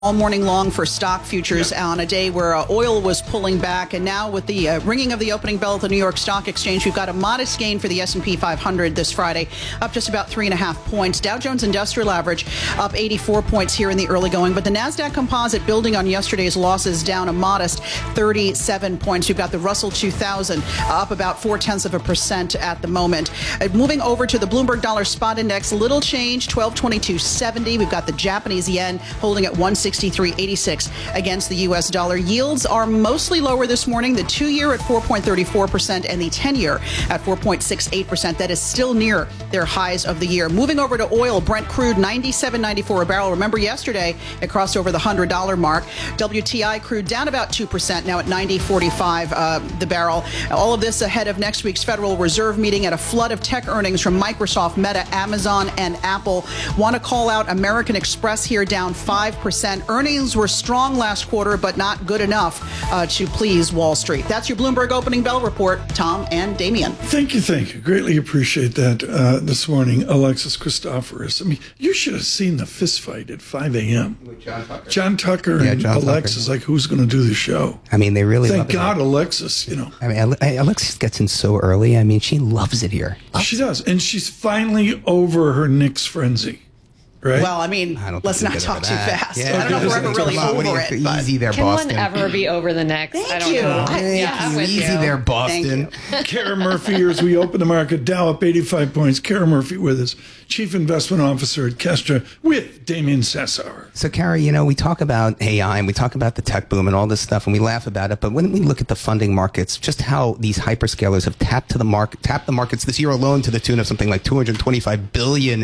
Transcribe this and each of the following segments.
All morning long for stock futures on a day where oil was pulling back. And now with the ringing of the opening bell at the New York Stock Exchange, we've got a modest gain for the S&P 500 this Friday, up just about 3.5 points. Dow Jones Industrial Average up 84 points here in the early going. But the NASDAQ Composite, building on yesterday's losses, down a modest 37 points. We've got the Russell 2000 up about 0.4% at the moment. Moving over to the Bloomberg Dollar Spot Index, little change, 1222.70. We've got the Japanese yen holding at 163.86 against the U.S. dollar. Yields are mostly lower this morning. The 2-year at 4.34% and the 10-year at 4.68%. That is still near their highs of the year. Moving over to oil, Brent crude 97.94 a barrel. Remember yesterday it crossed over the $100 mark. WTI crude down about 2%, now at 90.45 the barrel. All of this ahead of next week's Federal Reserve meeting and a flood of tech earnings from Microsoft, Meta, Amazon, and Apple. Want to call out American Express here, down 5%. Earnings were strong last quarter, but not good enough to please Wall Street. That's your Bloomberg Opening Bell report. Tom and Damien. Thank you. Greatly appreciate that this morning, Alexis Christoforous. I mean, you should have seen the fist fight at 5 a.m. With John Tucker and Alexis, like, who's going to do the show? I mean, they really Thank God Alexis, I mean, Alexis gets in so early. I mean, she loves it here. She does. And she's finally over her Knicks frenzy. Right? Well, I mean, let's not talk too fast. Yeah. I don't know if we're ever really over it. Easy there, Can Boston. one ever be over the Knicks? Thank I don't you. know. I'm with easy there, Boston. Kara Murphy here as we open the market. Dow up 85 points. Kara Murphy with us, Chief Investment Officer at Kestra, with Damien Sassauer. So, Kara, we talk about AI and we talk about the tech boom and all this stuff, and we laugh about it. But when we look at the funding markets, just how these hyperscalers have tapped the markets this year alone to the tune of something like $225 billion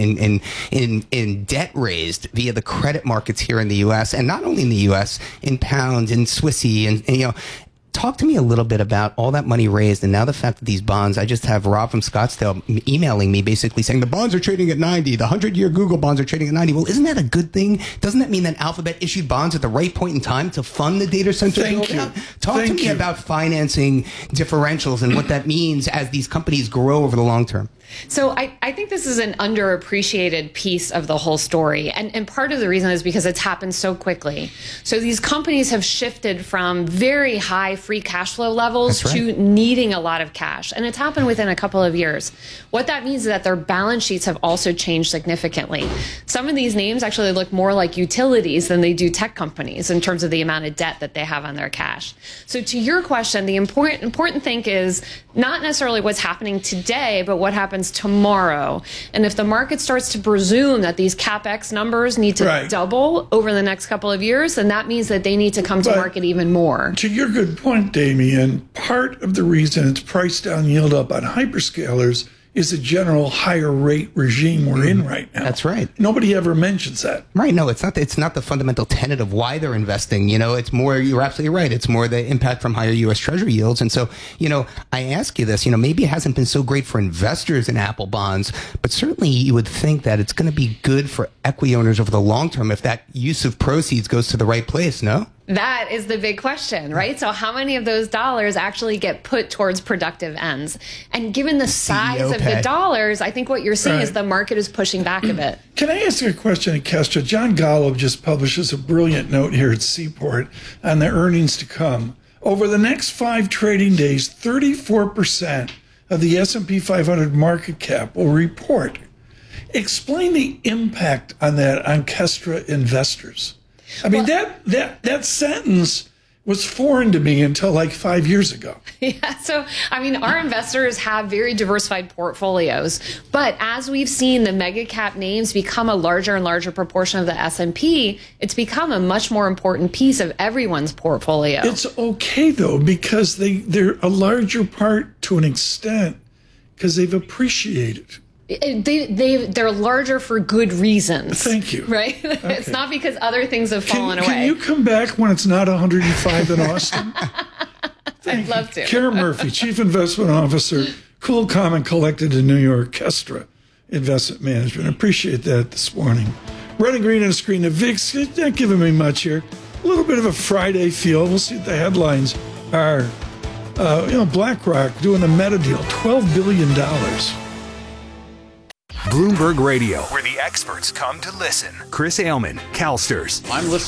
in debt raised via the credit markets here in the U.S. and not only in the U.S., in pounds, in Swissy, and talk to me a little bit about all that money raised and now the fact that these bonds, I just have Rob from Scottsdale emailing me basically saying the bonds are trading at 90, the 100-year Google bonds are trading at 90. Well, isn't that a good thing? Doesn't that mean that Alphabet issued bonds at the right point in time to fund the data center build-out? Talk to me about financing differentials and what that means as these companies grow over the long term. So I think this is an underappreciated piece of the whole story. And part of the reason is because it's happened so quickly. So these companies have shifted from very high free cash flow levels to needing a lot of cash. And it's happened within a couple of years. What that means is that their balance sheets have also changed significantly. Some of these names actually look more like utilities than they do tech companies in terms of the amount of debt that they have on their cash. So to your question, the important thing is not necessarily what's happening today, but what happens tomorrow. And if the market starts to presume that these CapEx numbers need to double over the next couple of years, then that means that they need to come to market even more. To your good point, Damien, part of the reason it's priced down, yield up on hyperscalers is the general higher rate regime we're in right now. That's right. Nobody ever mentions that. Right. No, it's not the fundamental tenet of why they're investing. It's more, you're absolutely right. It's more the impact from higher U.S. Treasury yields. And so, I ask you this, maybe it hasn't been so great for investors in Apple bonds, but certainly you would think that it's going to be good for equity owners over the long term if that use of proceeds goes to the right place, no? That is the big question, right? So how many of those dollars actually get put towards productive ends? And given the size of the dollars, I think what you're seeing is the market is pushing back a bit. Can I ask you a question at Kestra? John Golub just publishes a brilliant note here at Seaport on the earnings to come. Over the next 5 trading days, 34% of the S&P 500 market cap will report. Explain the impact on that on Kestra investors. I mean, that sentence was foreign to me until like 5 years ago. Yeah, so, I mean, our investors have very diversified portfolios. But as we've seen the mega cap names become a larger and larger proportion of the S&P, it's become a much more important piece of everyone's portfolio. It's okay, though, because they're a larger part to an extent because they've appreciated. They're larger for good reasons. Thank you. Right? Okay. It's not because other things have fallen away. Can you come back when it's not 105 in Austin? I'd love to. Kara Murphy, Chief Investment Officer, Cool, Calm, and Collected in New York, Kestra Investment Management. Appreciate that this morning. Red and green on the screen. The VIX, not giving me much here. A little bit of a Friday feel. We'll see what the headlines are. BlackRock doing a Meta deal, $12 billion. Bloomberg Radio, where the experts come to listen. Chris Ailman, CalSTRS. I'm listening